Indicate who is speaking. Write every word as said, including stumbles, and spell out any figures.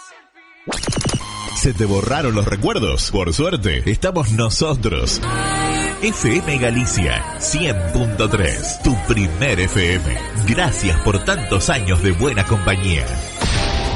Speaker 1: ¿Se te borraron los recuerdos? Por suerte, estamos nosotros. F M Galicia cien punto tres, tu primer F M. Gracias por tantos años de buena compañía.